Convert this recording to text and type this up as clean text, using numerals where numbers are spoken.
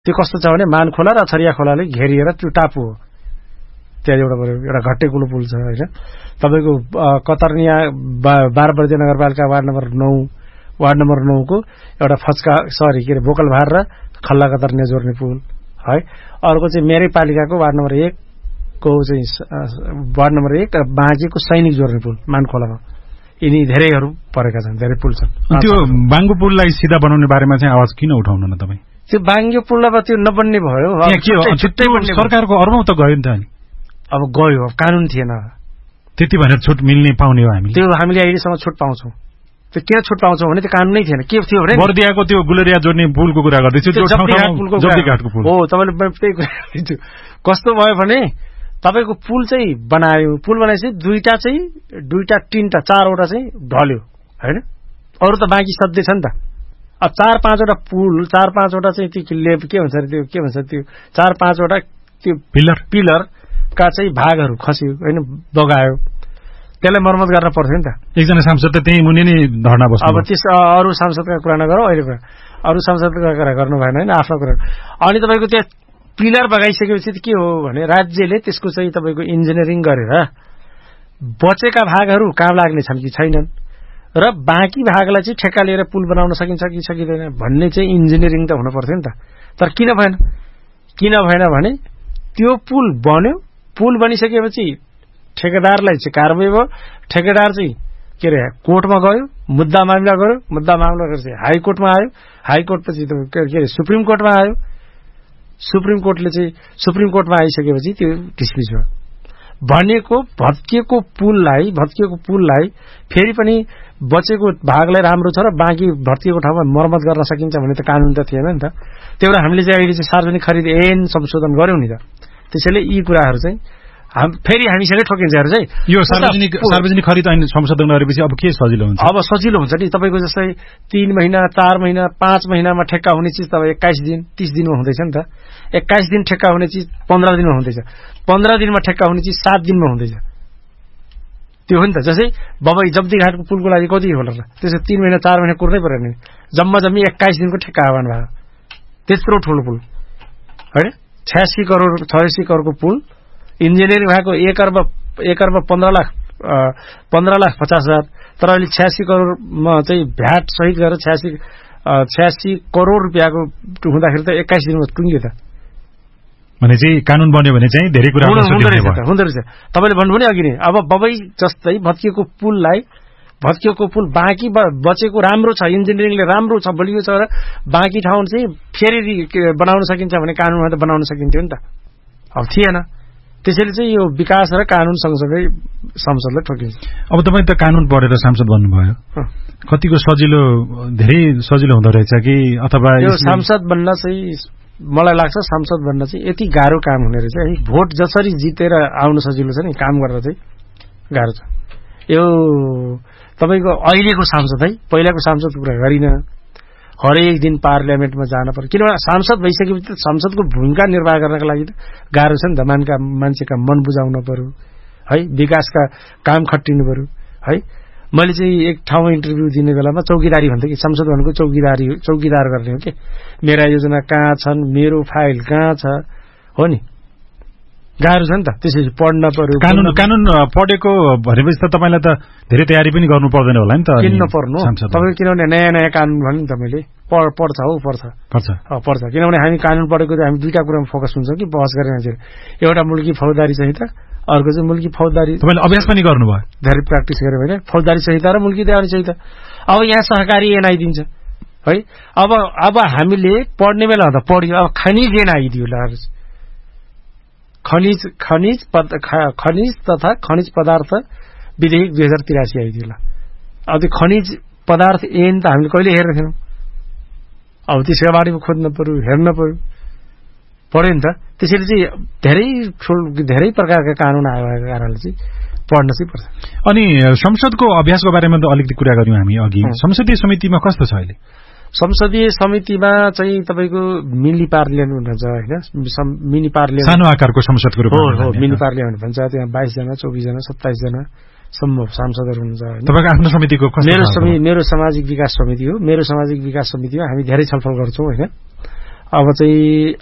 त्यो कस्तो छ भने मानखोला र अछरिया खोलाले घेरिएर त्यो टापु हो। त्यहाँ एउटा घट्टेकुलो पुल छ होइन। तपाईँको कतरनिया बारबर्जे नगरपालिका वार्ड नम्बर 9 को एउटा फचका के अरे बोकलभार र खल्ला कतरनिया जोड्ने पुल है। अर्को चाहिँ मेरै पालिकाको वार्ड नम्बर 1 को चाहिँ वार्ड नम्बर 1 र बाँकेको सैनिक जोड्ने पुल मानखोलामा। यिनी धेरैहरू परेका छन्, धेरै पुल छन्। त्यो बाङ्गो पुललाई सिधा बनाउने बारेमा चाहिँ आवाज किन उठाउनु न तपाईँ? त्यो बाङ्गो पुलमा त्यो नबन्ने भयो, छुट्टै सरकारको अर्बौं त गयो नि त। अनि अब गयो, कानुन थिएन त्यति भनेर छुट मिल्ने पाउने हो हामीले। त्यो हामीले अहिलेसम्म छुट पाउँछौँ। त्यो किन छुट पाउँछौँ भने त्यो कानुनै थिएन। के थियो भने बर्दियाको त्यो गुलेरिया जोड्ने पुलको कुरा गर्दैछु, जब्दीघाटको पुल हो। तपाईँले त्यही कुरा दिन्छु। कस्तो भयो भने तपाईँको पुल चाहिँ बनायो, पुल बनाएपछि दुईटा तीनटा चारवटा चाहिँ ढल्यो होइन। अरू त बाँकी सधैँ छ नि त। अब 4-5वटा पुल 4-5वटा चाहिँ त्यो के भन्छ त्यो 4-5वटा त्यो पिलरका चाहिँ भागहरू खस्यो होइन, बगायो। त्यसलाई मर्मत गर्न पर्थ्यो नि त। एकजना सांसद त त्यही मुनि नै धर्ना बस्नु। अब त्यस अरू सांसदका कुरा नगरौँ, अहिले अरू सांसदका कुरा गर्नु भएन होइन, आफ्नो कुरा। अनि तपाईँको त्यहाँ पिलर बगाइसकेपछि के हो भने राज्यले त्यसको चाहिँ तपाईँको इन्जिनियरिङ गरेर बचेका भागहरू काम लाग्ने छन् कि छैनन् र बाँकी भागलाई चाहिँ ठेक्का लिएर पुल बनाउन सकिन्छ कि सकिँदैन भन्ने चाहिँ इन्जिनियरिङ त हुनु पर्थ्यो नि त। तर किन भएन भने त्यो पुल बन्यो, पुल बनिसकेपछि ठेकेदारलाई चाहिँ कारबाही भयो। ठेकेदार चाहिँ के अरे कोर्टमा गयो, मुद्दा मामिला गर्यो, मुद्दा मामिला गरेर चाहिँ हाइकोर्टमा आयो, हाइकोर्टपछि के अरे सुप्रिम कोर्टमा आयो। सुप्रिम कोर्टमा आइसकेपछि त्यो डिसमिस भयो। भनेको भत्किएको पुललाई फेरि पनि बचेको भागलाई राम्रो छ र बाँकी भत्किएको ठाउँमा मर्मत गर्न सकिन्छ भने त कानुन त थिएन नि त। त्यही भएर हामीले चाहिँ अहिले चाहिँ सार्वजनिक खरिद ऐन संशोधन गर्यौं नि त। त्यसैले यी कुराहरू चाहिँ फेरि हामीसँगै ठोकिन्छ चाहिँ यो सार्वजनिक खरिद ऐन संशोधन गरेपछि अब के सजिलो हुन्छ? अब सजिलो हुन्छ नि। तपाईँको जस्तै 3 महिना 4 महिना 5 महिनामा ठेक्का हुने चिज तपाईँ 21 दिन 30 दिनमा हुँदैछ नि त। 21 दिन ठेक्का हुने चिज 15 दिनमा हुँदैछ। 15 दिनमा ठेक्का हुने चिज 7 दिनमा हुँदैछ। त्यो हो नि त। जस्तै बबई जब्दीघाटको पुलको लागि कति होला र? त्यसै 3 महिना 4 महिना कुर्नै पर्यो नि। जम्मा 21 दिनको ठेक्का आह्वान भयो। त्यत्रो ठुलो पुल हैन, 86 करोडको पुल इन्जिनियरिङ भएको 1 अर्ब 15,50,000। तर अहिले 86 करोडमा चाहिँ भ्याट सहित गरेर 86 करोड रुपियाँको हुँदाखेरि त 21 दिनमा टुङ्ग्यो त। भने चाहिँ कानुन बन्यो भने चाहिँ धेरै कुरा हुँदो रहेछ। तपाईँले भन्नुभयो नि अघि नै, अब बबई जस्तै भत्किएको पुल बाँकी बचेको राम्रो छ, इन्जिनियरिङले राम्रो छ, बलियो छ र बाँकी ठाउँ चाहिँ फेरि बनाउन सकिन्छ भने कानुनमा त बनाउन सकिन्थ्यो नि त। अब थिएन। त्यसैले चाहिँ यो विकास र कानुन सँगसँगै संसदलाई ठोकिन्छ। अब तपाईँ त कानुन पढेर सांसद बन्नुभयो, कतिको धेरै सजिलो हुँदो रहेछ कि अथवा यो सांसद बन्न चाहिँ मलाई लाग्छ सांसद बन्न चाहिँ यति गाह्रो काम हुने रहेछ है। भोट जसरी जितेर आउनु सजिलो छ नि, काम गरेर चाहिँ गाह्रो छ। यो तपाईँको अहिलेको सांसद है, पहिलाको सांसदको कुरा गरिन। हरेक दिन पार्लियामेन्टमा जान पर्यो, किनभने सांसद भइसकेपछि त संसदको भूमिका निर्वाह गर्नका लागि त गाह्रो छ नि त। मान्छेका मन बुझाउन पर्यो है, विकासका काम खट्टिनु पर्यो है। मैले चाहिँ एक ठाउँमा इन्टरभ्यू दिने बेलामा चौकीदारी भन्थे कि संसद भनेको चौकीदार गर्ने हो कि। मेरा योजना कहाँ छन्, मेरो फाइल कहाँ छ, हो नि। गाह्रो छ नि त। त्यसरी पढ्न पर्यो। कानुन पढेको भनेपछि त तपाईँलाई त धेरै तयारी पनि गर्नु पर्दैन होला नि त। किन नपर्नु तपाईँ, किनभने नयाँ कानुन भन्यो नि तपाईँले। पर्छ किनभने हामी कानुन पढेको चाहिँ हामी दुईटा कुरामा फोकस हुन्छौँ कि बहस गरेर मान्छे। एउटा मुल्की फौजदारी संहिता, अर्को चाहिँ मुल्की फौजदारी। तपाईँले अभ्यास पनि गर्नुभयो? धेरै प्र्याक्टिस गरेँ होइन। फौजदारी संहिता र मुल्की देवानी संहिता। अब यहाँ सहकारी ऐन आइदिन्छ है। अब हामीले पढ्ने बेला त पढ्यो। अब खनिज ऐन आइदियो ल। खनिज तथा खनिज पदार्थ विधेयक 2083 आइदियो ल। अब त्यो खनिज पदार्थ ऐन त हामीले कहिले हेरेको थिएनौँ। अब त्यसको बारे खोज्न पर्यो, हेर्न पर्यो नि त। त्यसैले चाहिँ धेरै प्रकारका कानुन आएको कारणले चाहिँ पढ्न चाहिँ पर्छ। अनि संसदको अभ्यासको बारेमा त अलिकति कुरा गर्यौं हामी अघि। संसदीय समितिमा कस्तो छ अहिले? संसदीय समितिमा चाहिँ तपाईँको मिनी पार्लियामेन्ट भन्छ होइन। मिनी पार्लियामेन्ट सानो आकारको संसदको रूपमा हो। मिनी पार्लियामेन्ट भन्छ। त्यहाँ 22 जना 24 जना 27 जना सम्म सांसदहरू हुनुहुन्छ होइन। तपाईँको आफ्नो समितिको मेरो सामाजिक विकास समिति हो। हामी धेरै छलफल गर्छौँ होइन। अब चाहिँ